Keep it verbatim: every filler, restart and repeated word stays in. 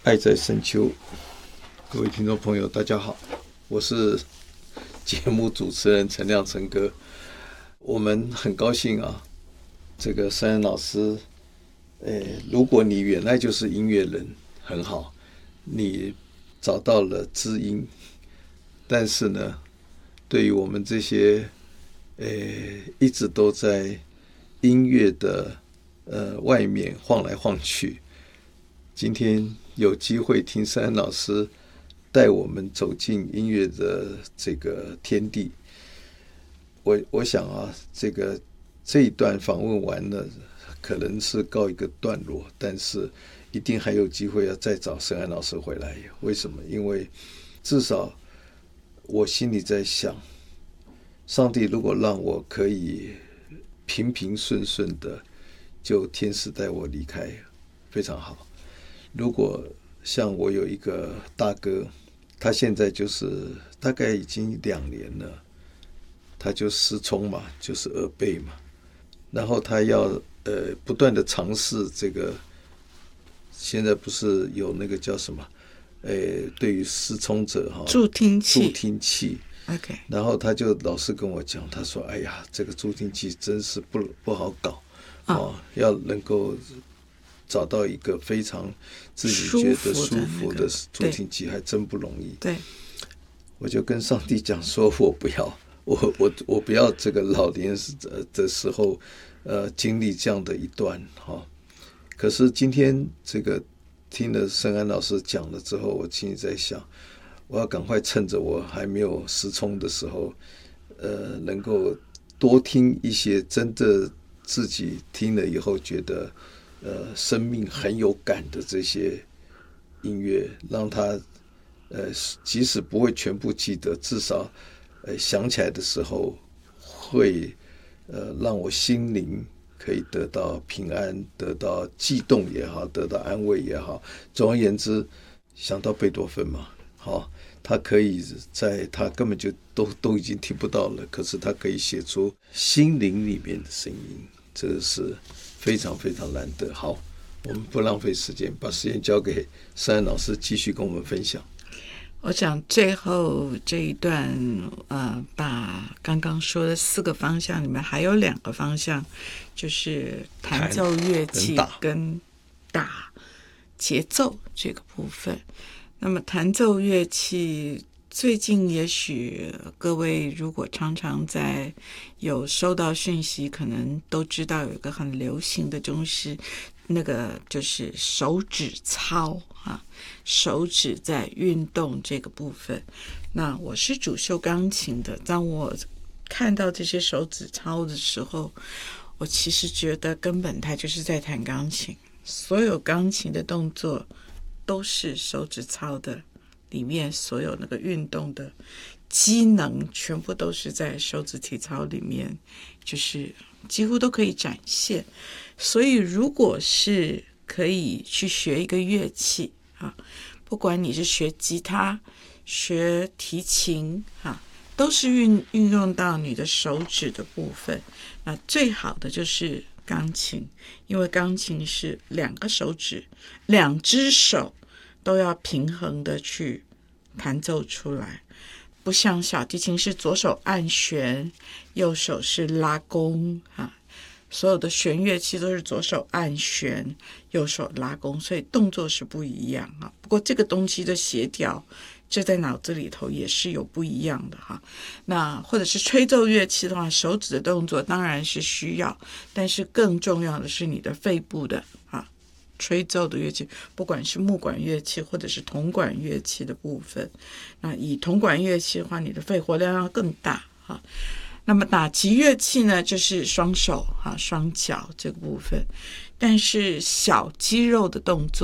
爱在深秋，各位听众朋友大家好，我是节目主持人陈亮陈哥。我们很高兴啊，这个山恩老师，诶，如果你原来就是音乐人，很好，你找到了知音，但是呢，对于我们这些诶一直都在音乐的呃外面晃来晃去，今天有机会听山恩老师带我们走进音乐的这个天地，我我想啊，这个这一段访问完了，可能是告一个段落，但是一定还有机会要再找山恩老师回来。为什么？因为至少我心里在想，上帝如果让我可以平平顺顺的就天使带我离开，非常好。如果像我有一个大哥，他现在就是大概已经两年了，他就失聪嘛，就是耳背嘛，然后他要呃不断的尝试这个，现在不是有那个叫什么，呃，对于失聪者哈， 助听器， 助听器。 OK， 然后他就老是跟我讲，他说：“哎呀，这个助听器真是不不好搞哦，要能够找到一个非常自己觉得舒服的助听器，还真不容易。” 对， 我就跟上帝讲说，我不要，我我我不要这个老年的时候，呃，经历这样的一段哈、哦。可是今天这个听了圣安老师讲了之后，我心里在想，我要赶快趁着我还没有失聪的时候，呃，能够多听一些真的自己听了以后觉得呃生命很有感的这些音乐，让他呃即使不会全部记得，至少呃想起来的时候会呃让我心灵可以得到平安，得到悸动也好，得到安慰也好。总而言之，想到贝多芬嘛，好，他可以在他根本就都都已经听不到了，可是他可以写出心灵里面的声音，这是非常非常难得。好，我们不浪费时间，把时间交给山恩老师继续跟我们分享。 我想最后这一段，呃，把刚刚说的四个方向里面还有两个方向，就是弹奏乐器跟打节奏这个部分。那么弹奏乐器，最近也许各位如果常常在有收到讯息，可能都知道有一个很流行的东西，那个就是手指操啊，手指在运动这个部分。那我是主修钢琴的，当我看到这些手指操的时候，我其实觉得根本它就是在弹钢琴，所有钢琴的动作都是手指操的里面所有那个运动的机能全部都是在手指体操里面，就是几乎都可以展现。所以如果是可以去学一个乐器啊，不管你是学吉他学提琴啊，都是运运用到你的手指的部分。那最好的就是钢琴，因为钢琴是两个手指两只手都要平衡的去弹奏出来，不像小提琴是左手按弦右手是拉弓啊，所有的弦乐器都是左手按弦右手拉弓，所以动作是不一样啊。不过这个东西的协调，这在脑子里头也是有不一样的哈。那或者是吹奏乐器的话，手指的动作当然是需要，但是更重要的是你的肺部的啊，吹奏的乐器，不管是木管乐器或者是铜管乐器的部分。那以铜管乐器的话，你的肺活量要更大哈。那么打击乐器呢，就是双手啊、双脚这个部分，但是小肌肉的动作